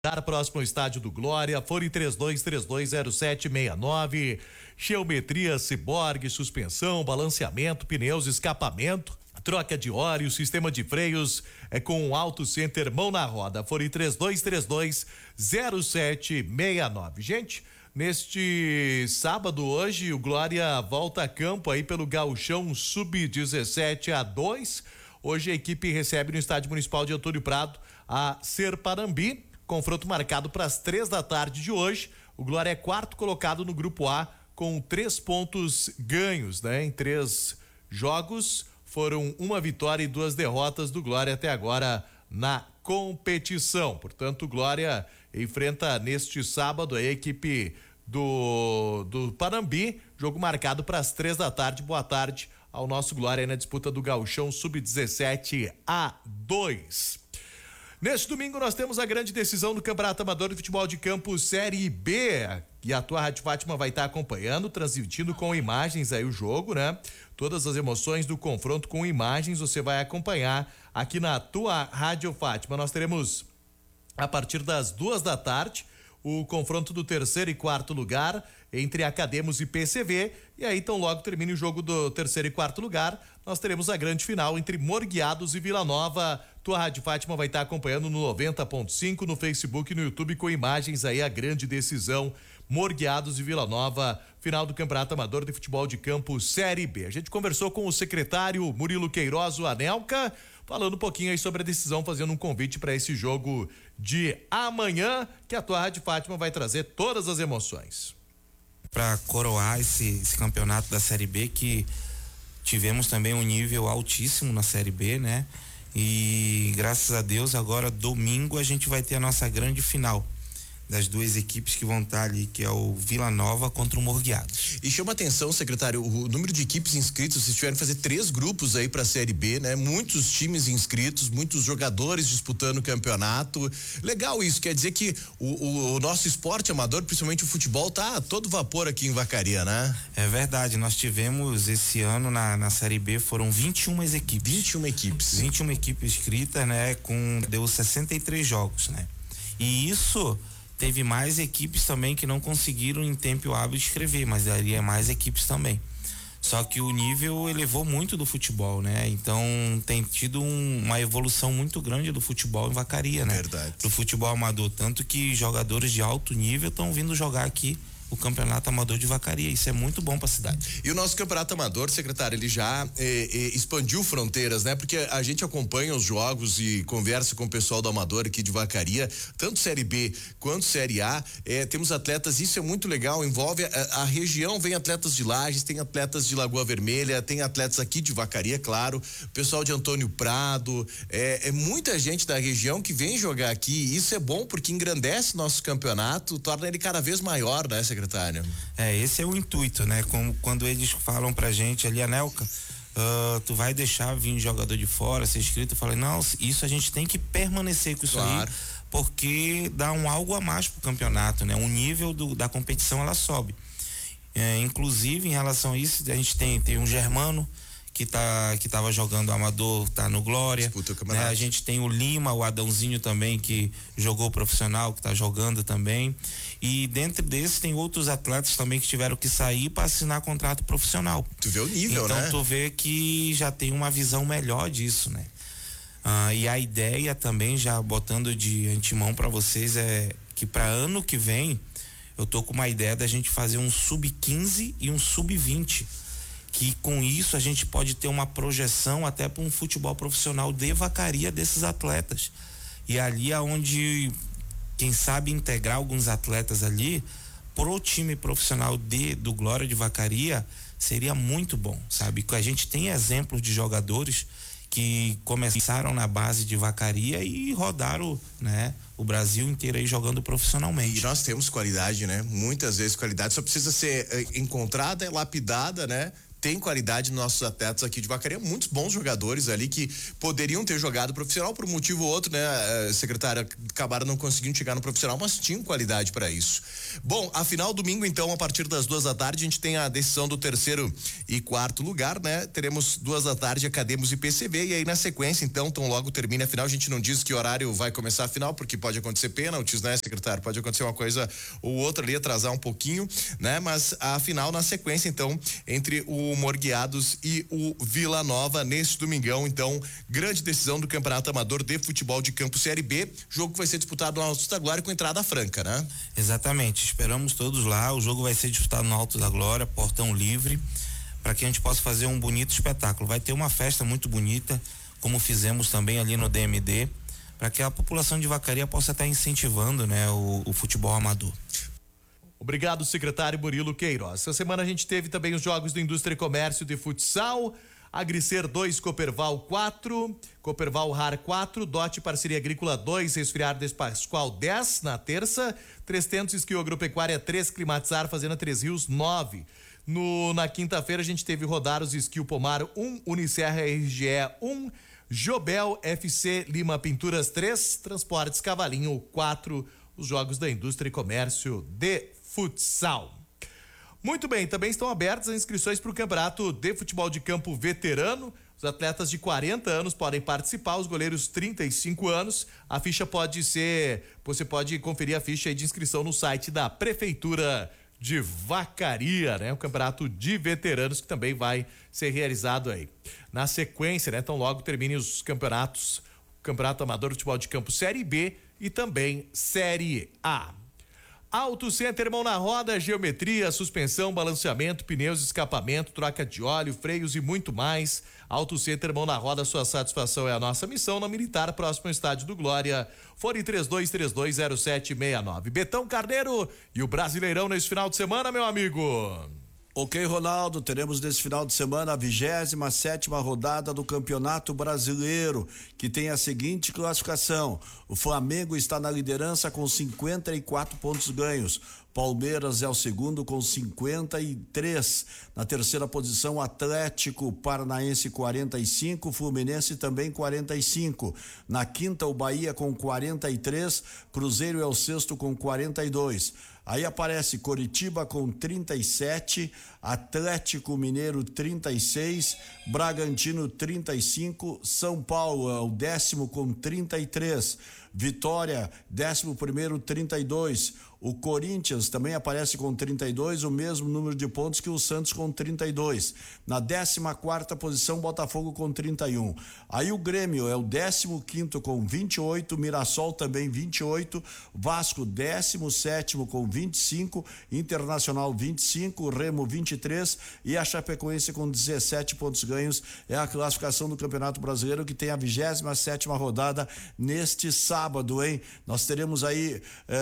Próximo ao estádio do Glória, fone 32320769, geometria Cyborg, suspensão, balanceamento, pneus, escapamento, troca de óleo, sistema de freios com o Auto Center Mão na Roda, fone 32320769. Gente, neste sábado hoje o Glória volta a campo aí pelo Gauchão Sub-17 A2. Hoje a equipe recebe no Estádio Municipal de Antônio Prado a Serparambi. Confronto marcado para as 3 da tarde de hoje. O Glória é quarto colocado no grupo A com 3 pontos ganhos, né? Em 3 jogos foram 1 vitória e 2 derrotas do Glória até agora na competição. Portanto, o Glória enfrenta neste sábado a equipe do Panambi. Jogo marcado para as 3 da tarde. Boa tarde ao nosso Glória aí na disputa do Gauchão Sub-17 A2. Neste domingo nós temos a grande decisão do Campeonato Amador de Futebol de Campo Série B, e a tua Rádio Fátima vai estar acompanhando, transmitindo com imagens aí o jogo, né? Todas as emoções do confronto com imagens você vai acompanhar aqui na tua Rádio Fátima. Nós teremos a partir das 2 da tarde o confronto do 3º e 4º lugar entre Academos e PCV, e aí então logo termine o jogo do 3º e 4º lugar, nós teremos a grande final entre Morgueados e Vila Nova. Tua Rádio Fátima vai estar acompanhando no 90.5, no Facebook e no YouTube com imagens aí a grande decisão Morgueados e Vila Nova, final do Campeonato Amador de Futebol de Campo Série B. A gente conversou com o secretário Murilo Queiroz, o Anelka, falando um pouquinho aí sobre a decisão, fazendo um convite para esse jogo de amanhã, que a tua Rádio Fátima vai trazer todas as emoções. Para coroar esse campeonato da Série B, que tivemos também um nível altíssimo na Série B, né? E graças a Deus agora domingo a gente vai ter a nossa grande final das 2 equipes que vão estar ali, que é o Vila Nova contra o Morgueados. E chama atenção, secretário, o número de equipes inscritas. Vocês tiveram que fazer 3 grupos aí para a Série B, né? Muitos times inscritos, muitos jogadores disputando o campeonato. Legal isso, quer dizer que o nosso esporte amador, principalmente o futebol, tá a todo vapor aqui em Vacaria, né? É verdade, nós tivemos esse ano na Série B, foram 21 equipes. 21 equipes. 21 equipes inscritas, né? Deu 63 jogos, né? E isso teve mais equipes também que não conseguiram em tempo hábil escrever, mas daria mais equipes também. Só que o nível elevou muito do futebol, né? Então tem tido uma evolução muito grande do futebol em Vacaria, né? Verdade. Do futebol amador, tanto que jogadores de alto nível estão vindo jogar aqui o Campeonato Amador de Vacaria. Isso é muito bom para a cidade. E o nosso Campeonato Amador, secretário, ele já expandiu fronteiras, né? Porque a gente acompanha os jogos e conversa com o pessoal do Amador aqui de Vacaria, tanto Série B quanto Série A. Temos atletas, isso é muito legal, envolve a região, vem atletas de Lages, tem atletas de Lagoa Vermelha, tem atletas aqui de Vacaria, claro, pessoal de Antônio Prado, muita gente da região que vem jogar aqui. Isso é bom porque engrandece nosso campeonato, torna ele cada vez maior, né, secretário? Esse é o intuito, né? Como quando eles falam pra gente ali, Anelka, tu vai deixar vir jogador de fora, ser inscrito? Eu falei, não, isso a gente tem que permanecer com isso, claro, aí, porque dá algo a mais pro campeonato, né? O nível da competição, ela sobe. Inclusive, em relação a isso, a gente tem um Germano que tava jogando amador, tá no Glória, né? A gente tem o Lima, o Adãozinho também, que jogou profissional, que tá jogando também, e dentro desses tem outros atletas também que tiveram que sair para assinar contrato profissional. Tu vê o nível, então, né? Então tu vê que já tem uma visão melhor disso, né? E a ideia também, já botando de antemão para vocês, é que para ano que vem eu tô com uma ideia da gente fazer um sub-15 e um sub-20, que com isso a gente pode ter uma projeção até para um futebol profissional de Vacaria desses atletas. E ali aonde, quem sabe, integrar alguns atletas ali pro time profissional do Glória de Vacaria seria muito bom, sabe? Que a gente tem exemplos de jogadores que começaram na base de Vacaria e rodaram, né, o Brasil inteiro aí jogando profissionalmente. E nós temos qualidade, né? Muitas vezes qualidade só precisa ser encontrada, lapidada, né? tem qualidade nossos atletas aqui de Vacaria, muitos bons jogadores ali que poderiam ter jogado profissional por um motivo ou outro, né, secretária, acabaram não conseguindo chegar no profissional, mas tinham qualidade para isso. Bom, afinal, domingo, então, a partir das 2h, a gente tem a decisão do 3º e 4º lugar, né? Teremos 2h, Academos e PCB, e aí na sequência, então, tão logo termina a final, a gente não diz que horário vai começar a final, porque pode acontecer pênaltis, né, secretário? Pode acontecer uma coisa ou outra ali, atrasar um pouquinho, né? Mas a final na sequência, então, entre o Morgueados e o Vila Nova neste domingão, então, grande decisão do Campeonato Amador de Futebol de Campo Série B, jogo que vai ser disputado no Alto da Glória com entrada franca, né? Exatamente, esperamos todos lá, o jogo vai ser disputado no Alto da Glória, portão livre, para que a gente possa fazer um bonito espetáculo. Vai ter uma festa muito bonita, como fizemos também ali no DMD, para que a população de Vacaria possa estar incentivando, né, o futebol amador. Obrigado, secretário Murilo Queiroz. Essa semana a gente teve também os jogos do Indústria e Comércio de Futsal, Agricer 2, Cooperval 4, Cooperval RAR 4, Dote Parceria Agrícola 2, Resfriar de Pascoal 10 na terça, 300 Esquio Agropecuária 3, Climatizar Fazenda 3 Rios 9. Na quinta-feira a gente teve rodar os Esquio Pomar 1, Unicerra RGE 1, Jobel FC Lima Pinturas 3, Transportes Cavalinho 4, os jogos da Indústria e Comércio de Futsal. Muito bem, também estão abertas as inscrições para o Campeonato de Futebol de Campo Veterano. Os atletas de 40 anos podem participar, os goleiros 35 anos. A ficha você pode conferir a ficha aí de inscrição no site da Prefeitura de Vacaria, né? O Campeonato de Veteranos que também vai ser realizado aí. Na sequência, né? Então logo termine os campeonatos, o Campeonato Amador de Futebol de Campo Série B e também Série A. Auto Center Mão na Roda, geometria, suspensão, balanceamento, pneus, escapamento, troca de óleo, freios e muito mais. Auto Center Mão na Roda, sua satisfação é a nossa missão. Na Militar, próximo ao Estádio do Glória. Fone 32320769. Betão Carneiro e o Brasileirão nesse final de semana, meu amigo. Ok, Ronaldo, teremos nesse final de semana a 27ª rodada do Campeonato Brasileiro, que tem a seguinte classificação: o Flamengo está na liderança com 54 pontos ganhos, Palmeiras é o segundo com 53, na terceira posição Atlético Paranaense 45, Fluminense também 45, na quinta o Bahia com 43, Cruzeiro é o sexto com 42. Aí aparece Coritiba com 37, Atlético Mineiro 36, Bragantino 35, São Paulo é o 10º com 33, Vitória 11º 32, o Corinthians também aparece com 32, o mesmo número de pontos que o Santos com 32. Na 14ª posição, Botafogo com 31. Aí o Grêmio é o 15º com 28, Mirassol também 28, Vasco 17º com 25, Internacional 25, Remo 23 e a Chapecoense com 17 pontos ganhos. É a classificação do Campeonato Brasileiro, que tem a 27ª rodada neste sábado, hein? Nós teremos aí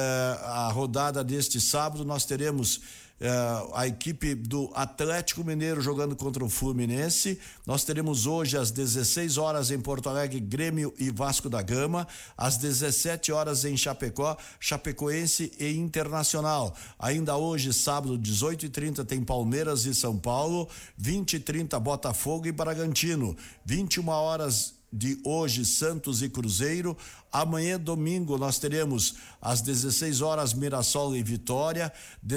a rodada deste sábado, nós teremos a equipe do Atlético Mineiro jogando contra o Fluminense. Nós teremos hoje às 16 horas em Porto Alegre, Grêmio e Vasco da Gama. Às 17 horas em Chapecó, Chapecoense e Internacional. Ainda hoje, sábado, 18h30, tem Palmeiras e São Paulo. 20h30, Botafogo e Bragantino. 21 horas de hoje, Santos e Cruzeiro. Amanhã, domingo, nós teremos às 16 horas Mirassol e Vitória,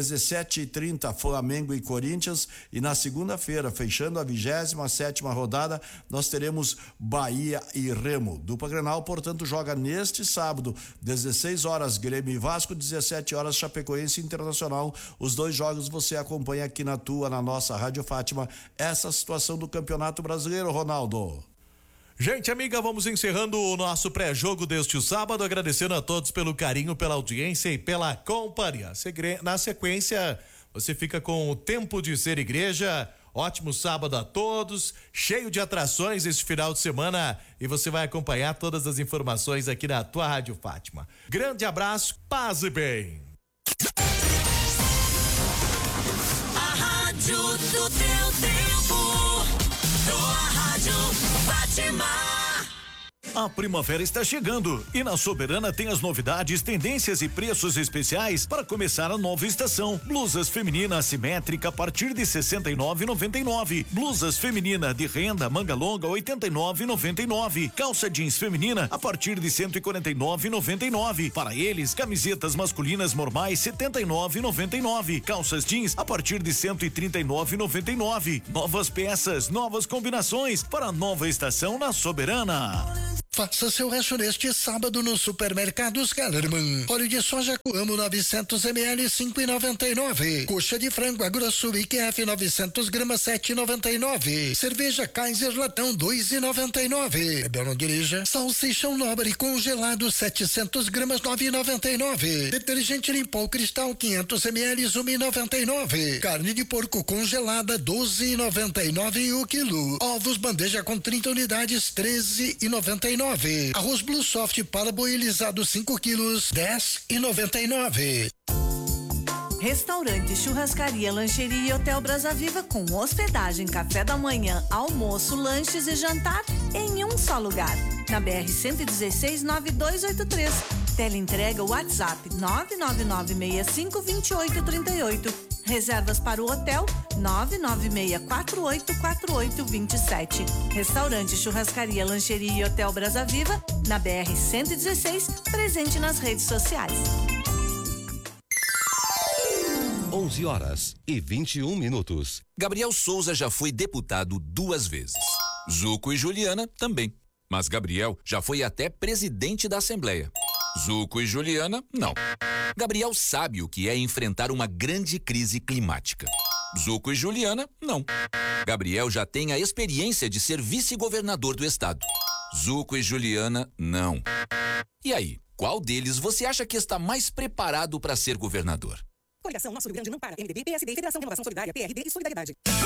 17h30 Flamengo e Corinthians, e na segunda-feira, fechando a 27ª rodada, nós teremos Bahia e Remo. Dupla Grenal, portanto, joga neste sábado, 16 horas Grêmio e Vasco, 17 horas Chapecoense e Internacional. Os dois jogos você acompanha aqui na nossa Rádio Fátima, essa situação do Campeonato Brasileiro, Ronaldo. Gente amiga, vamos encerrando o nosso pré-jogo deste sábado, agradecendo a todos pelo carinho, pela audiência e pela companhia. Na sequência, você fica com o Tempo de Ser Igreja. Ótimo sábado a todos, cheio de atrações este final de semana, e você vai acompanhar todas as informações aqui na tua Rádio Fátima. Grande abraço, paz e bem. A rádio do teu tempo, tua Rádio Fátima. A primavera está chegando e na Soberana tem as novidades, tendências e preços especiais para começar a nova estação. Blusas feminina assimétrica a partir de 69,99. Blusas feminina de renda manga longa 89,99. Calça jeans feminina a partir de 149,99. Para eles, camisetas masculinas normais 79,99. Calças jeans a partir de 139,99. Novas peças, novas combinações para a nova estação na Soberana. Faça seu rancho neste sábado no Supermercados Kellerman. Óleo de soja Coamo 900 ml 5,99. Coxa de frango Agrosul IQF 900 gramas 7,99. Cerveja Kaiser latão 2,99. Bebeu não dirija. Salsichão Nobre congelado 700 gramas 9,99. Detergente Limpol Cristal 500 ml 1,99. Carne de porco congelada 12,99 o quilo. Ovos bandeja com 30 unidades 13,99. Arroz Blue Soft parboilizado 5 quilos 10,99. Restaurante, churrascaria, lancheria e Hotel Brasa Viva com hospedagem, café da manhã, almoço, lanches e jantar em um só lugar. Na BR-116-9283. Teleentrega WhatsApp 999652838. Reservas para o hotel 996484827. Restaurante, churrascaria, lancheria e Hotel Brasa Viva na BR-116, presente nas redes sociais. 11h21. Gabriel Souza já foi deputado 2 vezes. Zuco e Juliana também. Mas Gabriel já foi até presidente da Assembleia. Zuco e Juliana, não. Gabriel sabe o que é enfrentar uma grande crise climática. Zuco e Juliana, não. Gabriel já tem a experiência de ser vice-governador do estado. Zuco e Juliana, não. E aí, qual deles você acha que está mais preparado para ser governador? Coligação Nosso Rio Grande não para. MDB, PSD, Federação Renovação Solidária, PRB e Solidariedade.